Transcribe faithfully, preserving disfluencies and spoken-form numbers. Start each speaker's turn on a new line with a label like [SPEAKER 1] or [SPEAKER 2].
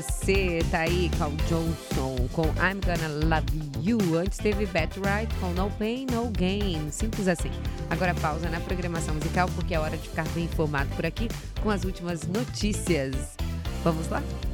[SPEAKER 1] Você tá aí, Carl Johnson com I'm Gonna Love You. Antes teve Bet Right com No Pain, No Gain. Simples assim. Agora pausa na programação musical porque é hora de ficar bem informado por aqui com as últimas notícias. Vamos lá?